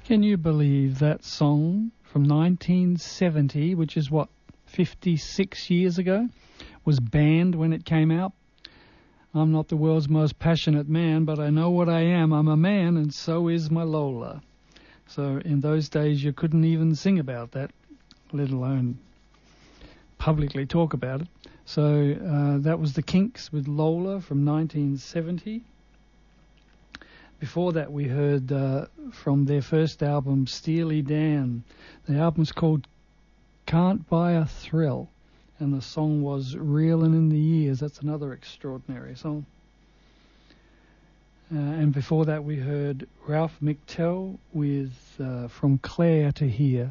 Can you believe that song from 1970, which is 56 years ago, was banned when it came out? I'm not the world's most passionate man, but I know what I am. I'm a man, and so is my Lola. So in those days, you couldn't even sing about that, let alone publicly talk about it. So that was the Kinks with Lola from 1970. Before that, we heard from their first album, Steely Dan. The album's called Can't Buy a Thrill, and the song was Reelin' in the Years. That's another extraordinary song. And before that, we heard Ralph McTell with From Clare to Here.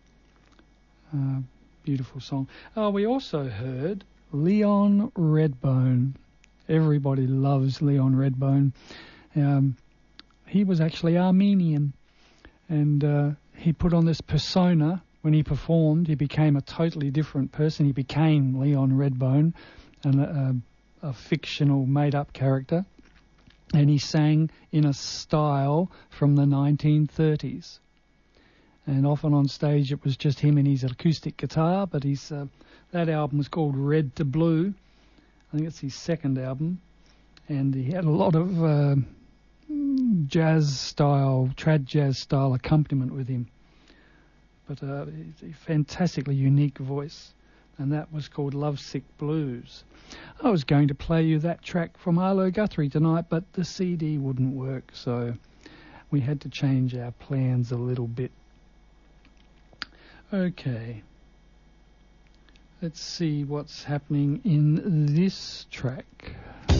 Beautiful song. We also heard Leon Redbone. Everybody loves Leon Redbone. He was actually Armenian, and he put on this persona. When he performed, he became a totally different person. He became Leon Redbone, and a fictional made-up character, and he sang in a style from the 1930s. And often on stage it was just him and his acoustic guitar, but that album was called Red to Blue. I think it's his second album, and he had a lot of trad jazz style accompaniment with him. But a fantastically unique voice, and that was called Lovesick Blues. I was going to play you that track from Arlo Guthrie tonight, but the CD wouldn't work, so we had to change our plans a little bit. Okay. Let's see what's happening in this track.